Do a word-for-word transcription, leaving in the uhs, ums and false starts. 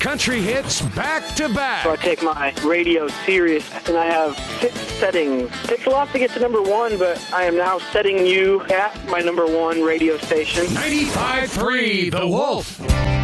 country hits back to back. So I take my radio serious, and I have six settings. It takes a lot to get to number one, but I am now setting you at my number one radio station. ninety-five point three The Wolf.